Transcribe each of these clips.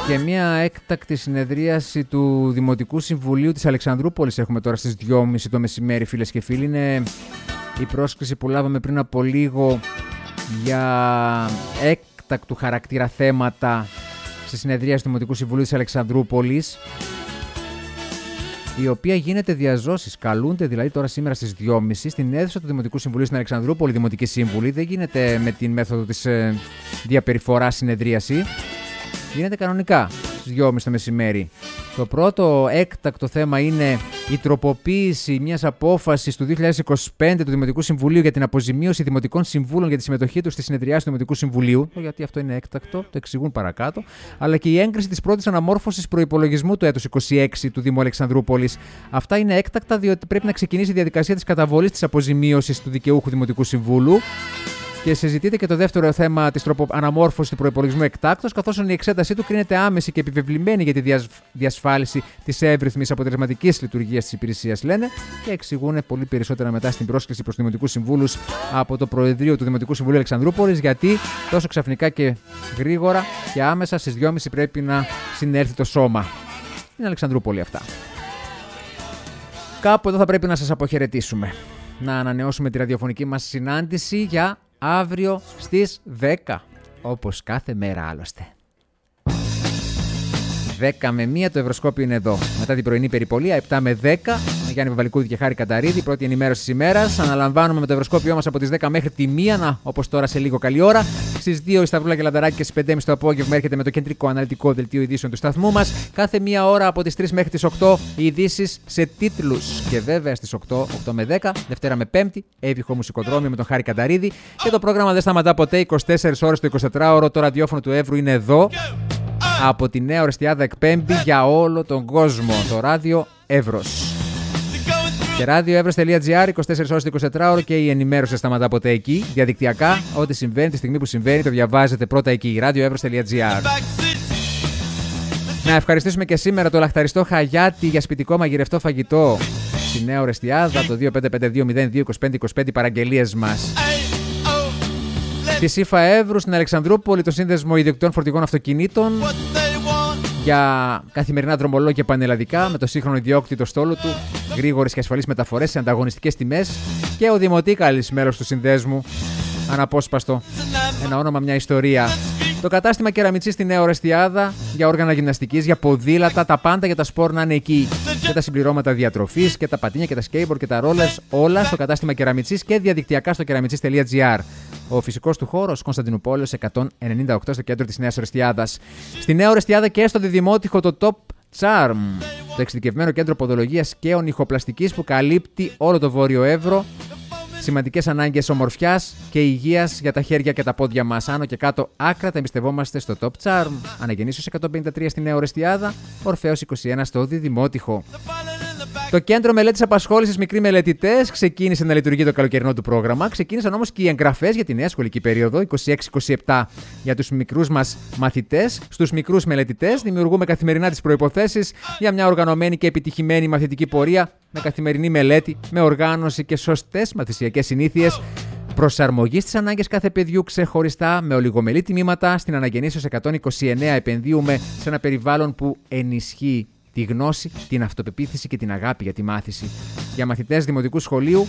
Και μια έκτακτη συνεδρίαση του Δημοτικού Συμβουλίου της Αλεξανδρούπολης έχουμε τώρα στις 2.30 το μεσημέρι, φίλες και φίλοι. Είναι η πρόσκληση που λάβαμε πριν από λίγο για έκτακτου χαρακτήρα θέματα στη συνεδρίαση του Δημοτικού Συμβουλίου της Αλεξανδρούπολης, η οποία γίνεται διαζώσεις. Καλούνται δηλαδή τώρα σήμερα στις 2.30 στην αίθουσα του Δημοτικού Συμβουλίου στην Αλεξανδρούπολη, Δημοτική Σύμβουλη. Δεν γίνεται με την μέθοδο της διαπεριφοράς συνεδρίαση. Γίνεται κανονικά στις 2.30 το μεσημέρι. Το πρώτο έκτακτο θέμα είναι η τροποποίηση μιας απόφασης του 2025 του Δημοτικού Συμβουλίου για την αποζημίωση δημοτικών συμβούλων για τη συμμετοχή τους στη συνεδριάση του Δημοτικού Συμβουλίου. Γιατί αυτό είναι έκτακτο, το εξηγούν παρακάτω. Αλλά και η έγκριση της πρώτης αναμόρφωσης προϋπολογισμού του έτους 26 του Δήμου Αλεξανδρούπολης. Αυτά είναι έκτακτα, διότι πρέπει να ξεκινήσει η διαδικασία της καταβολής της αποζημίωσης του δικαιούχου Δημοτικού Συμβούλου. Και συζητείται και το δεύτερο θέμα της αναμόρφωσης του προϋπολογισμού εκτάκτως, καθώς η εξέτασή του κρίνεται άμεση και επιβεβλημένη για τη διασφάλιση της εύρυθμης αποτελεσματικής λειτουργίας της υπηρεσίας, λένε, και εξηγούν πολύ περισσότερα μετά στην πρόσκληση προς Δημοτικούς Συμβούλους από το Προεδρείο του Δημοτικού Συμβουλίου Αλεξανδρούπολης, γιατί τόσο ξαφνικά και γρήγορα και άμεσα στις 2.30 πρέπει να συνέλθει το σώμα. Στην Αλεξανδρούπολη αυτά. Κάπου εδώ θα πρέπει να σας αποχαιρετήσουμε. Να ανανεώσουμε τη ραδιοφωνική μας συνάντηση για αύριο στις 10, όπως κάθε μέρα άλλωστε. 10 με 1 το Ευρωσκόπιο είναι εδώ. Μετά την πρωινή περιπολία, 7 με 10, με Γιάννη Βαβαλικούδη και Χάρη Καταρίδη, πρώτη ενημέρωση της ημέρας. Αναλαμβάνουμε με το Ευρωσκόπιό μας από τις 10 μέχρι τη 1, όπως τώρα σε λίγο καλή ώρα. Στις 2 η Σταυρούλα και Λανταράκη και στις 5.30 το απόγευμα έρχεται με το κεντρικό αναλυτικό δελτίο ειδήσεων του σταθμού μας. Κάθε μία ώρα από τις 3 μέχρι τις 8 οι ειδήσεις σε τίτλους. Και βέβαια στις 8 με 10, Δευτέρα με Πέμπτη, έβυχο μουσικοδρόμιο με τον Χάρη Καταρίδη. Και το πρόγραμμα δεν σταματά ποτέ, 24 ώρες το 24ωρο. Το ραδιόφωνο του Εύρου είναι εδώ. Από τη Νέα Ορεστιάδα εκπέμπει για όλο τον κόσμο το ράδιο Εύρος. Και radioevros.gr, 24 ώρες το 24ωρο, και η ενημέρωση σταματά ποτέ εκεί. Διαδικτυακά, ό,τι συμβαίνει τη στιγμή που συμβαίνει το διαβάζετε πρώτα εκεί. radioevros.gr. Να ευχαριστήσουμε και σήμερα το λαχταριστό Χαγιάτη για σπιτικό μαγειρευτό φαγητό στη Νέα Ορεστιάδα, το 2552022525 παραγγελίες μας. Τη ΣΥΦΑ Εύρου στην Αλεξανδρούπολη, το Σύνδεσμο Ιδιοκτητών Φορτηγών Αυτοκινήτων, για καθημερινά δρομολόγια πανελλαδικά με το σύγχρονο ιδιόκτητο στόλο του, γρήγορες και ασφαλείς μεταφορές σε ανταγωνιστικές τιμές, και ο Δημοτίκαλης, μέλος του συνδέσμου, αναπόσπαστο, ένα όνομα, μια ιστορία. Το κατάστημα Κεραμιτσής στη Νέα Ορεστιάδα, για όργανα γυμναστικής, για ποδήλατα, τα πάντα για τα σπορ να είναι εκεί. Και τα συμπληρώματα διατροφής και τα πατίνια και τα skateboard και τα rollers, όλα στο κατάστημα Κεραμιτσής και διαδικτυακά στο κεραμιτσής.gr. Ο φυσικός του χώρος, Κωνσταντινουπόλεως 198 στο κέντρο της Νέας Ορεστιάδας. Στη Νέα Ορεστιάδα και στο Διδημότυχο το Top Charm, το εξειδικευμένο κέντρο ποδολογίας και ονυχοπλαστικής που καλύπτει όλο το Βόρειο Εύρο. Σημαντικές ανάγκες ομορφιάς και υγείας για τα χέρια και τα πόδια μας. Άνω και κάτω άκρα τα εμπιστευόμαστε στο Top Charm. Αναγεννήσεως 153 στη Νέα Ορεστιάδα, Ορφέως 21 στο Διδημότυχο. Το Κέντρο Μελέτης Απασχόλησης Μικροί Μελετητές ξεκίνησε να λειτουργεί το καλοκαιρινό του πρόγραμμα. Ξεκίνησαν όμως και οι εγγραφές για τη νέα σχολική περίοδο 26-27 για τους μικρούς μας μαθητές. Στους μικρούς μελετητές δημιουργούμε καθημερινά τις προϋποθέσεις για μια οργανωμένη και επιτυχημένη μαθητική πορεία με καθημερινή μελέτη, με οργάνωση και σωστές μαθησιακές συνήθειες. Προσαρμογή στις ανάγκες κάθε παιδιού ξεχωριστά, με ολιγομελή τιμήματα. Στην Αναγεννήσεως 129 επενδύουμε σε ένα περιβάλλον που ενισχύει τη γνώση, την αυτοπεποίθηση και την αγάπη για τη μάθηση. Για μαθητές Δημοτικού Σχολείου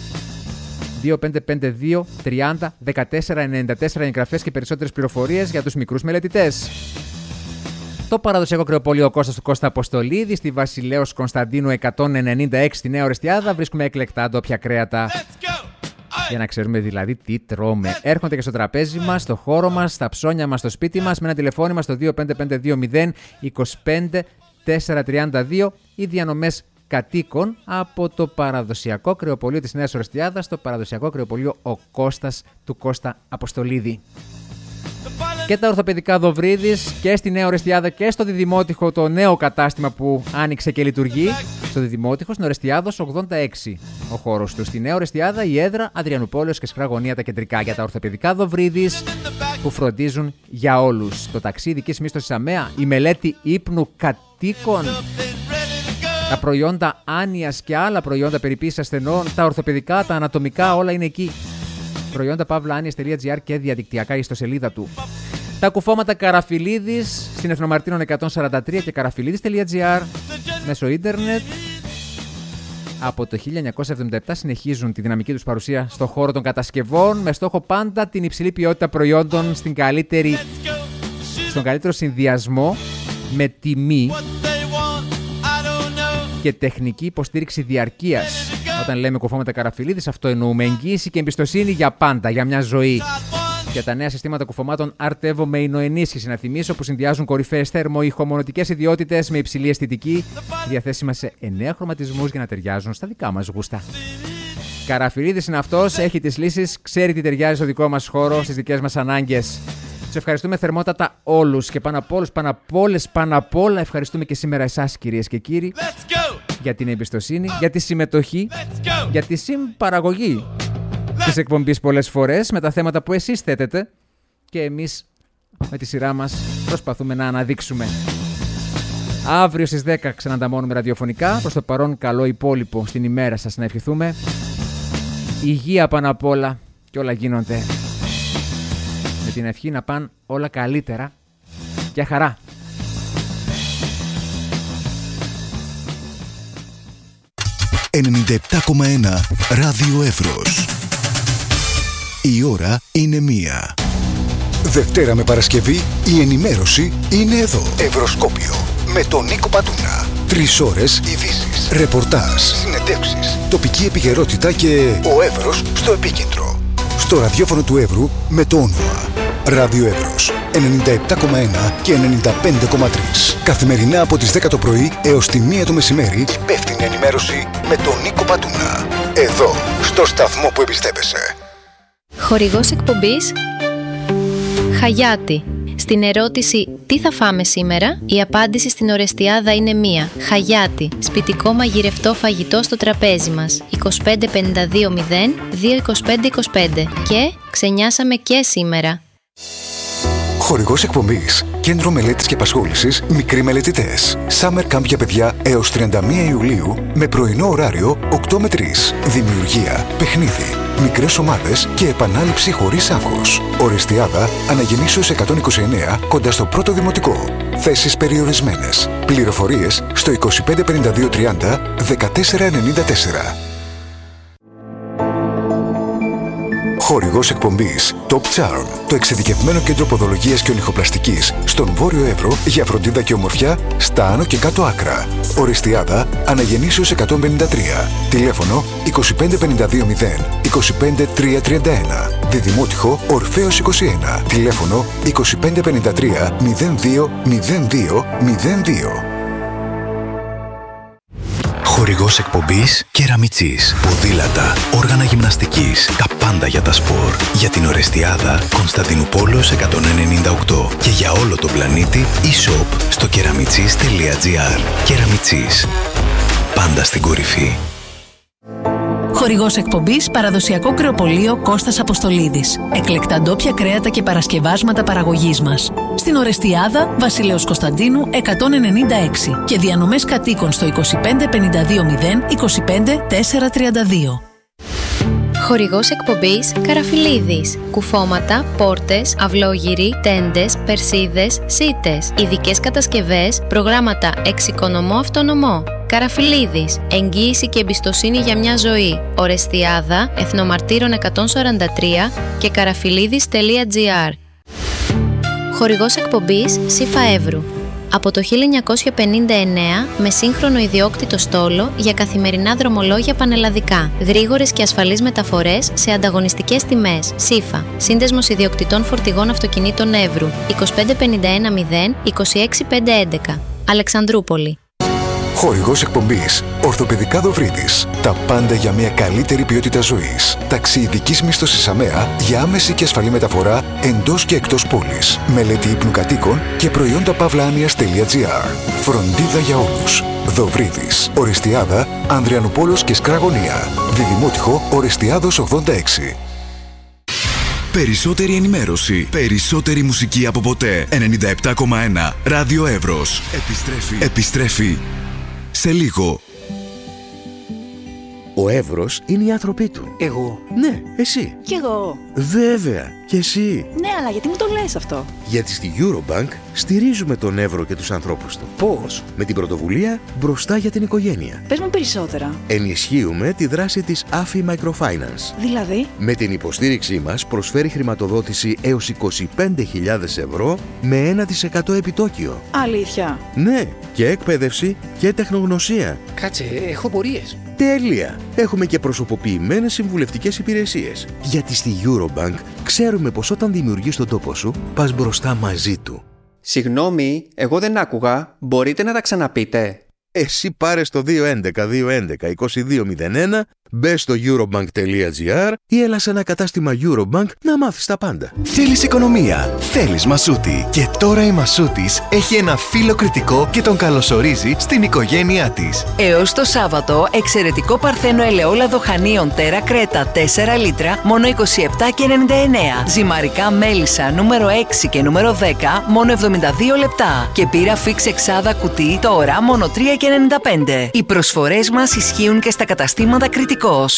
2552 30 14 94 εγγραφές και περισσότερες πληροφορίες για τους μικρούς μελετητές. Το παραδοσιακό κρεοπωλείο Κώστας του Κώστα Αποστολίδη στη Βασιλέως Κωνσταντίνου 196 στη Νέα Ορεστιάδα. Βρίσκουμε εκλεκτά ντόπια κρέατα για να ξέρουμε δηλαδή τι τρώμε. Έρχονται και στο τραπέζι μας, στο χώρο μας, στα ψώνια μας, στο σπίτι μας, με ένα τηλεφώνημα στο 25520 25 432 ή διανομές κατοίκων από το παραδοσιακό κρεοπωλείο της Νέας Ορεστιάδας, το παραδοσιακό κρεοπωλείο ο Κώστας του Κώστα Αποστολίδη. Και τα ορθοπαιδικά Δοβρίδης και στη Νέα Ορεστιάδα και στο Διδημότυχο, το νέο κατάστημα που άνοιξε και λειτουργεί. Στο Διδημότυχο, στην Ορεστιάδος 86 ο χώρος του. Στη Νέα Ορεστιάδα η έδρα, Αδριανουπόλεως και Σχρά Γωνία τα κεντρικά. Για τα ορθοπαιδικά Δοβρίδης που φροντίζουν για όλους. Το ταξί ειδικής μίσθωσης ΑΜΕΑ, η μελέτη ύπνου κατοίκων, τα προϊόντα άνοιας και άλλα προϊόντα περιποίησης ασθενών, τα ορθοπαιδικά, τα ανατομικά, όλα είναι εκεί. Προϊόντα pavlaanias.gr και διαδικτυακά ιστοσελίδα του. Τα κουφώματα Καραφιλίδης στην Εθνομαρτύρων 143 και καραφιλίδης.gr μέσω ίντερνετ. Από το 1977 συνεχίζουν τη δυναμική τους παρουσία στον χώρο των κατασκευών με στόχο πάντα την υψηλή ποιότητα προϊόντων στον καλύτερο συνδυασμό με τιμή και τεχνική υποστήριξη διαρκείας. Όταν λέμε κουφώματα Καραφιλίδης, αυτό εννοούμε εγγύηση και εμπιστοσύνη για πάντα, για μια ζωή. Για τα νέα συστήματα κουφωμάτων Artevo με εινοενίσχυση, να θυμίσω, που συνδυάζουν κορυφαίες θερμοϊχομονωτικές ιδιότητες με υψηλή αισθητική, διαθέσιμα σε 9 χρωματισμούς για να ταιριάζουν στα δικά μας γούστα. Καραφιλίδης είναι αυτός, έχει τις λύσεις, ξέρει τι ταιριάζει στο δικό μας χώρο, στις δικές μας ανάγκες. Τους ευχαριστούμε θερμότατα όλους και πάνω απ' όλα ευχαριστούμε και σήμερα εσάς, κυρίες και κύριοι, για την εμπιστοσύνη, για τη συμμετοχή, για τη συμπαραγωγή της εκπομπής πολλές φορές με τα θέματα που εσείς θέτετε και εμείς με τη σειρά μας προσπαθούμε να αναδείξουμε. Αύριο στις 10 ξανανταμώνουμε ραδιοφωνικά. Προς το παρόν, καλό υπόλοιπο στην ημέρα σας να ευχηθούμε. Υγεία πάνω απ' όλα και όλα γίνονται με την ευχή να πάνε όλα καλύτερα. Γεια χαρά! 97,1 Ράδιο Εύρος. Η ώρα είναι 1. Δευτέρα με Παρασκευή η ενημέρωση είναι εδώ. Ευρωσκόπιο με τον Νίκο Πατούνα. 3 ώρες ειδήσεις, ρεπορτάζ, συνεντεύξεις, τοπική επικαιρότητα και ο Εύρος στο επίκεντρο. Στο ραδιόφωνο του Εύρου με το όνομα Ράδιο Εύρος 97,1 και 95,3. Καθημερινά από τις 10 το πρωί έως τη 1 το μεσημέρι, υπεύθυνη ενημέρωση με τον Νίκο Πατούνα. Εδώ, στο σταθμό που εμπιστεύεσαι. Χορηγός εκπομπής Χαγιάτι. Στην ερώτηση «Τι θα φάμε σήμερα?», η απάντηση στην Ορεστιάδα είναι μία. Χαγιάτι. Σπιτικό μαγειρευτό φαγητό στο τραπέζι μας. 25 52 0 2 25 25. Και ξενιάσαμε και σήμερα. Χορηγός εκπομπής Κέντρο Μελέτης και Απασχόλησης Μικροί Μελετητές. Summer Camp για παιδιά έως 31 Ιουλίου με πρωινό ωράριο 8 με 3. Δημιουργία, παιχνίδι, μικρές ομάδες και επανάληψη χωρίς άγχος. Ορεστιάδα Αναγεννήσεως 129 κοντά στο πρώτο δημοτικό. Θέσεις περιορισμένες. Πληροφορίες στο 25 52 30 14 94. Χορηγός εκπομπής Top Charm, το εξειδικευμένο κέντρο ποδολογίας και ονυχοπλαστικής στον Βόρειο Εύρο για φροντίδα και ομορφιά στα άνω και κάτω άκρα. Ορεστιάδα Αναγεννήσεως 153. Τηλέφωνο 25 52 0 25 331. Διδημότυχο Ορφέως 21. Τηλέφωνο 25 53 02 02 02. Χορηγός εκπομπής Κεραμιτσής. Ποδήλατα, όργανα γυμναστικής, τα πάντα για τα σπορ. Για την Ορεστιάδα Κωνσταντινούπολος 198 και για όλο τον πλανήτη e-shop στο κεραμιτσής.gr. Κεραμιτσής. Πάντα στην κορυφή. Χορηγός εκπομπής Παραδοσιακό Κρεοπωλείο Κώστας Αποστολίδης. Εκλεκτά ντόπια κρέατα και παρασκευάσματα παραγωγής μας. Στην Ορεστιάδα Βασιλέως Κωνσταντίνου 196 και διανομές κατοίκων στο 25 52 0 25 432. Χορηγός εκπομπής Καραφιλίδης. Κουφώματα, πόρτες, αυλόγυροι, τέντες, περσίδες, σίτες. Ειδικές κατασκευές, προγράμματα εξοικονομώ αυτονομώ. Καραφιλίδης. Εγγύηση και εμπιστοσύνη για μια ζωή. Ορεστιάδα, Εθνομαρτύρων 143 και καραφιλίδης.gr. Χορηγός εκπομπής Σύφα Εύρου. Από το 1959 με σύγχρονο ιδιόκτητο στόλο για καθημερινά δρομολόγια πανελλαδικά. Γρήγορες και ασφαλείς μεταφορές σε ανταγωνιστικές τιμές. Σύφα. Σύνδεσμος ιδιοκτητών φορτηγών αυτοκινήτων Εύρου. 25 51 0 26 511. Αλεξανδρούπολη. Χορηγός εκπομπής Ορθοπαιδικά Δοβρίδης. Τα πάντα για μια καλύτερη ποιότητα ζωής. Ταξί ειδικής μίσθωσης ΑΜΕΑ για άμεση και ασφαλή μεταφορά εντός και εκτός πόλης. Μελέτη ύπνου κατοίκων και προϊόντα pavlanias.gr. Φροντίδα για όλους. Δοβρίδης. Ορεστιάδα Ανδριανουπόλος και Σκραγωνία. Διδημότυχο Ορεστιάδος 86. Περισσότερη ενημέρωση, περισσότερη μουσική από ποτέ. 97,1 Ράδιο Εύρος. Επιστρέφει σε λίγο. Ο Εύρος είναι οι άνθρωποι του. Εγώ. Ναι, εσύ. Κι εγώ. Βέβαια. Και εσύ. Ναι, αλλά γιατί μου το λες αυτό? Γιατί στη Eurobank στηρίζουμε τον Εύρο και τους ανθρώπους του. Πώς? Με την πρωτοβουλία Μπροστά για την οικογένεια. Πες μου περισσότερα. Ενισχύουμε τη δράση της AFI Microfinance. Δηλαδή? Με την υποστήριξή μας προσφέρει χρηματοδότηση έως 25.000 ευρώ με 1% επιτόκιο. Αλήθεια? Ναι, και εκπαίδευση και τεχνογνωσία. Κάτσε, έχω πορείες. Τέλεια! Έχουμε και προσωποποιημένες συμβουλευτικές υπηρεσίες. Γιατί στη Eurobank ξέρουμε πως όταν δημιουργείς τον τόπο σου, πας μπροστά μαζί του. Συγγνώμη, εγώ δεν άκουγα. Μπορείτε να τα ξαναπείτε? Εσύ πάρε στο 211-211-2201, μπες στο eurobank.gr ή έλα σε ένα κατάστημα Eurobank να μάθεις τα πάντα. Θέλεις οικονομία, θέλεις Μασούτη. Και τώρα η Μασούτης έχει ένα φίλο κριτικό και τον καλωσορίζει στην οικογένειά της. Έως το Σάββατο, εξαιρετικό παρθένο ελαιόλαδο χανίων Τέρα Κρέτα 4 λίτρα, μόνο 27,99. Ζυμαρικά μέλισσα νούμερο 6 και νούμερο 10, μόνο 72 λεπτά. Και πύρα φίξ εξάδα κουτί τώρα, μόνο 3,95. Οι προσφορές μας ισχύουν και στα καταστήματα Κριτικός.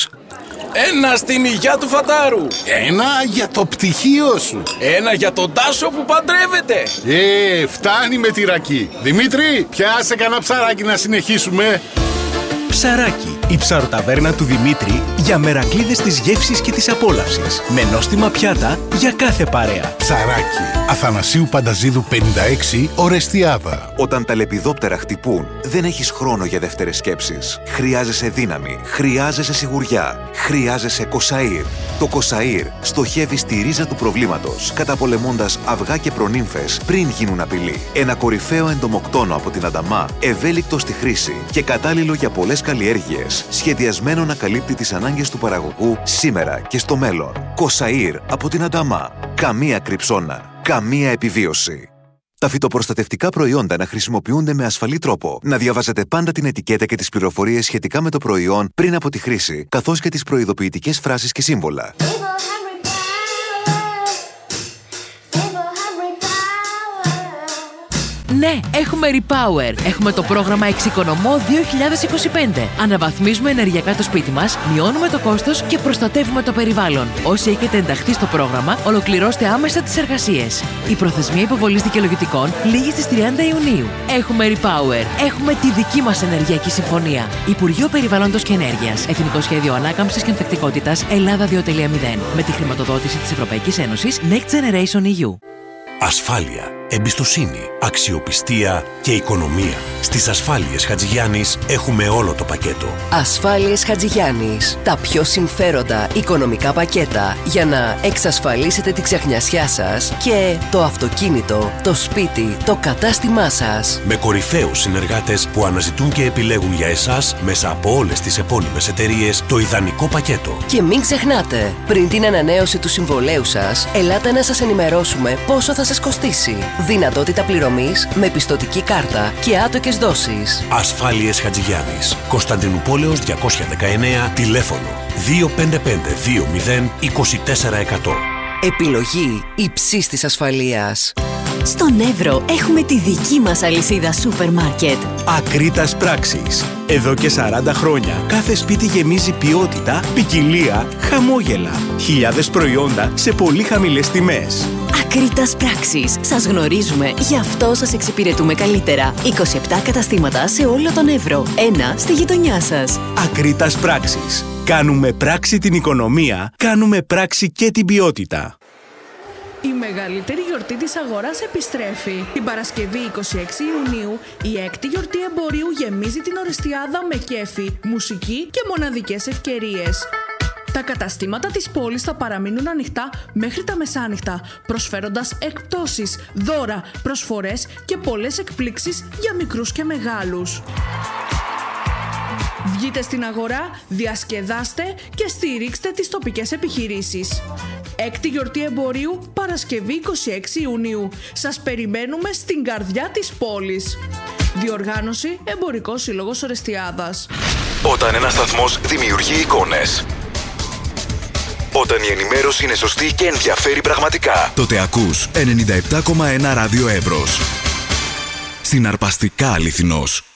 Ένα στην υγειά του Φατάρου. Ένα για το πτυχίο σου. Ένα για τον Τάσο που παντρεύεται. Φτάνει με τη ρακή. Δημήτρη, πιάσε κανένα ψαράκι να συνεχίσουμε. Ψαράκι, η ψαροταβέρνα του Δημήτρη για μερακλείδες της γεύσης και της απόλαυσης. Με νόστιμα πιάτα για κάθε παρέα. Ψαράκι, Αθανασίου Πανταζίδου 56, Ορεστιάδα. Όταν τα λεπιδόπτερα χτυπούν, δεν έχεις χρόνο για δεύτερες σκέψεις. Χρειάζεσαι δύναμη, χρειάζεσαι σιγουριά, χρειάζεσαι Κοσαΐρ. Το Κοσαΐρ στοχεύει στη ρίζα του προβλήματος, καταπολεμώντας αυγά και προνύμφες πριν γίνουν απειλή. Ένα κορυφαίο εντομοκτόνο από την Ανταμά, ευέλικτο στη χρήση και κατάλληλο για πολλές καλλιέργειες, σχεδιασμένο να καλύπτει τις ανάγκες του παραγωγού σήμερα και στο μέλλον. Κοσαΐρ από την Ανταμά. Καμία κρυψώνα, καμία επιβίωση. Τα φυτοπροστατευτικά προϊόντα να χρησιμοποιούνται με ασφαλή τρόπο. Να διαβάζετε πάντα την ετικέτα και τις πληροφορίες σχετικά με το προϊόν πριν από τη χρήση, καθώς και τις προειδοποιητικές φράσεις και σύμβολα. Ναι, έχουμε Repower. Έχουμε το πρόγραμμα Εξοικονομώ 2025. Αναβαθμίζουμε ενεργειακά το σπίτι μας, μειώνουμε το κόστος και προστατεύουμε το περιβάλλον. Όσοι έχετε ενταχθεί στο πρόγραμμα, ολοκληρώστε άμεσα τις εργασίες. Η προθεσμία υποβολής δικαιολογητικών λήγει στις 30 Ιουνίου. Έχουμε Repower. Έχουμε τη δική μας ενεργειακή συμφωνία. Υπουργείο Περιβάλλοντος και Ενέργειας. Εθνικό Σχέδιο Ανάκαμψης και Ανθεκτικότητας Ελλάδα 2.0. Με τη χρηματοδότηση της Ευρωπαϊκής Ένωσης Next Generation EU. Ασφάλεια, εμπιστοσύνη, αξιοπιστία και οικονομία. Στις Ασφάλειες Χατζηγιάννης έχουμε όλο το πακέτο. Ασφάλειες Χατζηγιάννης. Τα πιο συμφέροντα οικονομικά πακέτα για να εξασφαλίσετε τη ξεχνιασιά σας και το αυτοκίνητο, το σπίτι, το κατάστημά σας. Με κορυφαίους συνεργάτες που αναζητούν και επιλέγουν για εσάς μέσα από όλες τις επώνυμες εταιρείες το ιδανικό πακέτο. Και μην ξεχνάτε, πριν την ανανέωση του συμβολέου σας, ελάτε να σας ενημερώσουμε πόσο θα σας κοστίσει. Δυνατότητα πληρωμής με πιστωτική κάρτα και άτοκες δόσεις. Ασφάλειες Χατζηγιάννης. Κωνσταντινούπολεως 219, τηλέφωνο 255-20-2400. Επιλογή υψής της ασφαλείας. Στον Εύρο έχουμε τη δική μας αλυσίδα σούπερ μάρκετ. Ακρίτας Πράξης. Εδώ και 40 χρόνια κάθε σπίτι γεμίζει ποιότητα, ποικιλία, χαμόγελα. Χιλιάδες προϊόντα σε πολύ χαμηλές τιμές. Ακρίτας Πράξης. Σας γνωρίζουμε, γι' αυτό σας εξυπηρετούμε καλύτερα. 27 καταστήματα σε όλο τον Εύρο. Ένα στη γειτονιά σας. Ακρίτας Πράξης. Κάνουμε πράξη την οικονομία, κάνουμε πράξη και την ποιότητα. Η μεγαλύτερη γιορτή της αγοράς επιστρέφει. Την Παρασκευή 26 Ιουνίου, η έκτη γιορτή εμπορίου γεμίζει την Ορεστιάδα με κέφι, μουσική και μοναδικές ευκαιρίες. Τα καταστήματα της πόλης θα παραμείνουν ανοιχτά μέχρι τα μεσάνυχτα, προσφέροντας εκπτώσεις, δώρα, προσφορές και πολλές εκπλήξεις για μικρούς και μεγάλους. Βγείτε στην αγορά, διασκεδάστε και στηρίξτε τις τοπικές επιχειρήσεις. Έκτη γιορτή εμπορίου, Παρασκευή 26 Ιουνίου. Σας περιμένουμε στην καρδιά της πόλης. Διοργάνωση Εμπορικός Σύλλογος Ορεστιάδας. Όταν ένας σταθμός δημιουργεί εικόνες, όταν η ενημέρωση είναι σωστή και ενδιαφέρει πραγματικά, τότε ακούς 97,1 Ράδιο Εύρος. Συναρπαστικά αληθινός.